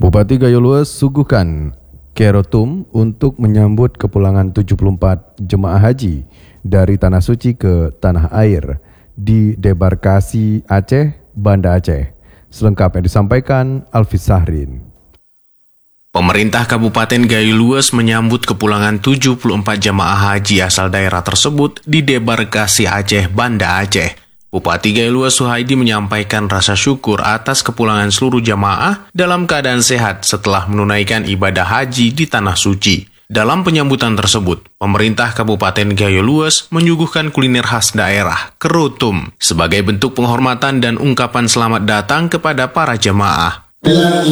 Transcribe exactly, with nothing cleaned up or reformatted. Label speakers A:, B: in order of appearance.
A: Bupati Gayo Lues suguhkan kerotum untuk menyambut kepulangan tujuh puluh empat jemaah haji dari Tanah Suci ke Tanah Air di debarkasi Aceh, Banda Aceh. Selengkapnya disampaikan Alfis Sahrin.
B: Pemerintah Kabupaten Gayo Lues menyambut kepulangan tujuh puluh empat jemaah haji asal daerah tersebut di debarkasi Aceh, Banda Aceh. Bupati Gayo Lues Suhaidi menyampaikan rasa syukur atas kepulangan seluruh jamaah dalam keadaan sehat setelah menunaikan ibadah haji di Tanah Suci. Dalam penyambutan tersebut, pemerintah Kabupaten Gayo Lues menyuguhkan kuliner khas daerah, kerotum, sebagai bentuk penghormatan dan ungkapan selamat datang kepada para jemaah.